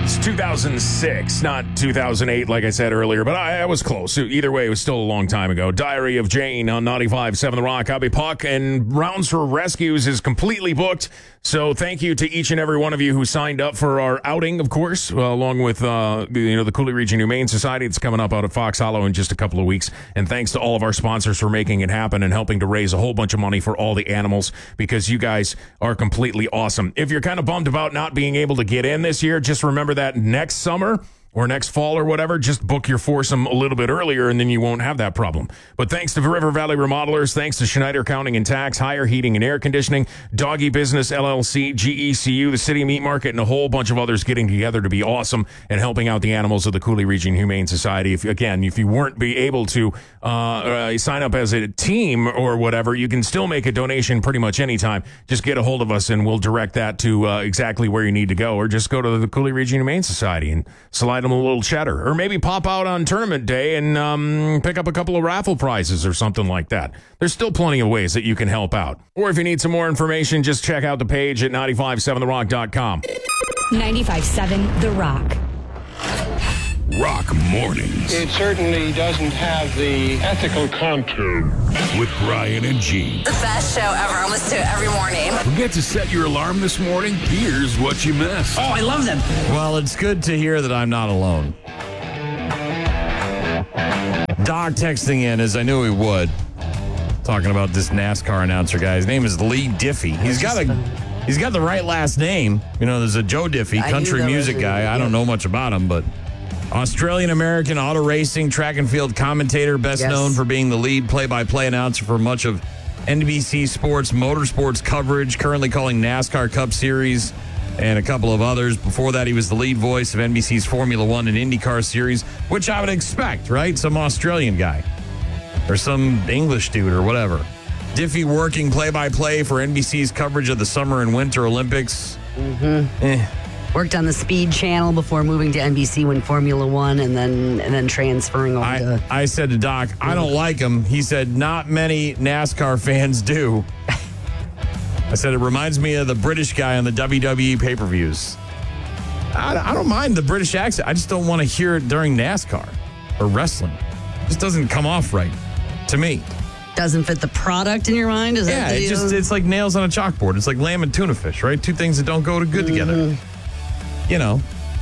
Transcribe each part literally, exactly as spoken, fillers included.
It's two thousand six, not two thousand eight, like I said earlier, but I, I was close. Either way, it was still a long time ago. Diary of Jane on ninety-five point seven The Rock. I'll be Puck, and Rounds for Rescues is completely booked. So thank you to each and every one of you who signed up for our outing, of course, uh, along with uh, you know the Cooley Region Humane Society. It's coming up out at Fox Hollow in just a couple of weeks. And thanks to all of our sponsors for making it happen and helping to raise a whole bunch of money for all the animals, because you guys are completely awesome. If you're kind of bummed about not being able to get in this year, just remember that next summer or next fall or whatever, just book your foursome a little bit earlier, and then you won't have that problem. But thanks to River Valley Remodelers, thanks to Schneider Accounting and Tax, Higher Heating and Air Conditioning, Doggy Business L L C, G E C U, the City Meat Market, and a whole bunch of others getting together to be awesome and helping out the animals of the Cooley Region Humane Society. If again, if you weren't be able to uh, uh, sign up as a team or whatever, you can still make a donation pretty much anytime. Just get a hold of us, and we'll direct that to uh, exactly where you need to go, or just go to the Cooley Region Humane Society and slide them a little cheddar, or maybe pop out on tournament day and um, pick up a couple of raffle prizes or something like that. There's still plenty of ways that you can help out. Or if you need some more information, just check out the page at nine five seven the rock dot com. ninety-five point seven The Rock. Rock Mornings. It certainly doesn't have the ethical contour. With Brian and Gene. The best show ever. I listen to it every morning. Forget to set your alarm this morning? Here's what you missed. Oh, I love them. Well, it's good to hear that I'm not alone. Doc texting in, as I knew he would, talking about this NASCAR announcer guy. His name is Lee Diffie. He's got a... He's got the right last name. You know, there's a Joe Diffie, country music guy. I don't know much about him, but Australian-American auto racing track and field commentator, best Yes. known for being the lead play-by-play announcer for much of N B C Sports motorsports coverage, currently calling NASCAR Cup Series and a couple of others. Before that, he was the lead voice of N B C's Formula One and IndyCar Series, which I would expect, right? Some Australian guy or some English dude or whatever. Diffie working play-by-play for N B C's coverage of the Summer and Winter Olympics. Mm-hmm. Eh. Worked on the Speed Channel before moving to N B C when Formula One, and then and then transferring over I, to... I said to Doc, I don't like him. He said, not many NASCAR fans do. I said, it reminds me of the British guy on the W W E pay-per-views. I, I don't mind the British accent. I just don't want to hear it during NASCAR or wrestling. It just doesn't come off right to me. Doesn't fit the product in your mind? Is Yeah, that the it just it's like nails on a chalkboard. It's like lamb and tuna fish, right? Two things that don't go good Mm-hmm. together. You know,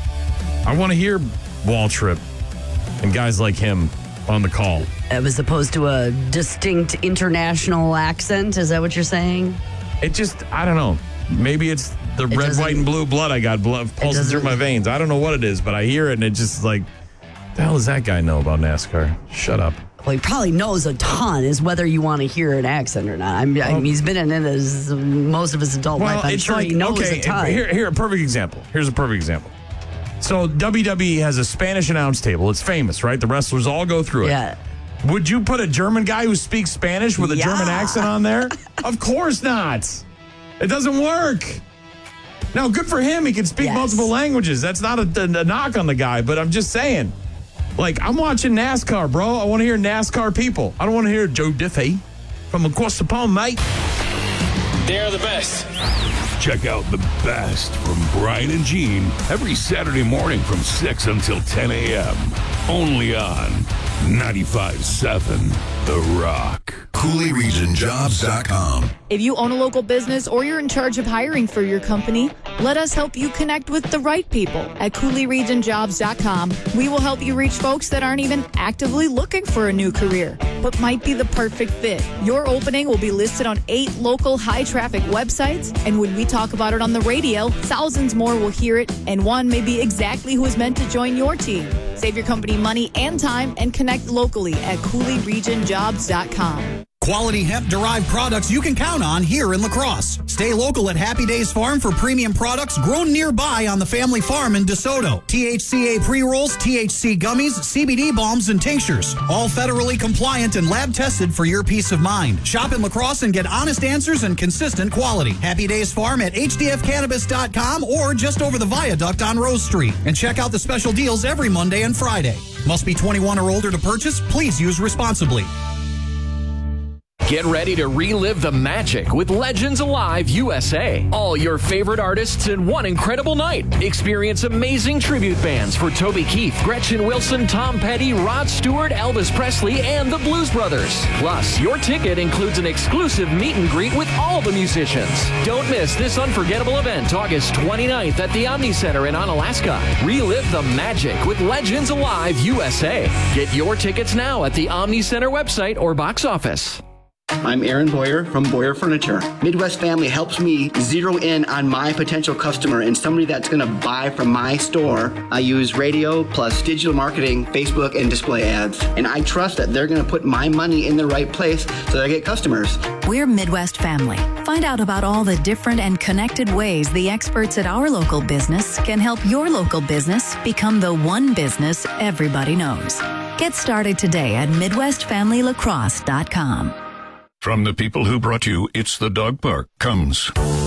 I want to hear Waltrip and guys like him on the call. As opposed to a distinct international accent? Is that what you're saying? It just, I don't know. Maybe it's the It red, doesn't- white, and blue blood I got blood pulsing doesn't- through my veins. I don't know what it is, but I hear it and it just like, the hell does that guy know about NASCAR? Shut up. Well, he probably knows a ton, is whether you want to hear an accent or not. I mean, I mean he's been in it his, most of his adult life. I'm sure he knows okay, a ton. Here, here, a perfect example. Here's a perfect example. So W W E has a Spanish announce table. It's famous, right? The wrestlers all go through it. Yeah. Would you put a German guy who speaks Spanish with a Yeah. German accent on there? Of course not. It doesn't work. Now, good for him. He can speak Yes. multiple languages. That's not a, a, a knock on the guy, but I'm just saying. Like, I'm watching NASCAR, bro. I want to hear NASCAR people. I don't want to hear Joe Diffie from across the pond, mate. They're the best. Check out the best from Brian and Gene every Saturday morning from six until ten a.m. Only on ninety-five point seven The Rock. Cooley Region Jobs dot com. If you own a local business or you're in charge of hiring for your company, let us help you connect with the right people at Cooley Region Jobs dot com. We will help you reach folks that aren't even actively looking for a new career, but might be the perfect fit. Your opening will be listed on eight local high-traffic websites, and when we talk about it on the radio, thousands more will hear it, and one may be exactly who is meant to join your team. Save your company money and time and connect locally at Cooley Region Jobs dot com. Quality hemp-derived products you can count on here in La Crosse. Stay local at Happy Days Farm for premium products grown nearby on the family farm in DeSoto. T H C A pre-rolls, T H C gummies, C B D balms, and tinctures. All federally compliant and lab-tested for your peace of mind. Shop in La Crosse and get honest answers and consistent quality. Happy Days Farm at H D F cannabis dot com or just over the viaduct on Rose Street. And check out the special deals every Monday and Friday. Must be twenty-one or older to purchase. Please use responsibly. Get ready to relive the magic with Legends Alive U S A. All your favorite artists in one incredible night. Experience amazing tribute bands for Toby Keith, Gretchen Wilson, Tom Petty, Rod Stewart, Elvis Presley, and the Blues Brothers. Plus, your ticket includes an exclusive meet and greet with all the musicians. Don't miss this unforgettable event August twenty-ninth at the Omni Center in Onalaska. Relive the magic with Legends Alive U S A. Get your tickets now at the Omni Center website or box office. I'm Aaron Boyer from Boyer Furniture. Midwest Family helps me zero in on my potential customer and somebody that's going to buy from my store. I use radio plus digital marketing, Facebook, and display ads. And I trust that they're going to put my money in the right place so that I get customers. We're Midwest Family. Find out about all the different and connected ways the experts at our local business can help your local business become the one business everybody knows. Get started today at midwest family lacrosse dot com. From the people who brought you It's the Dog Park comes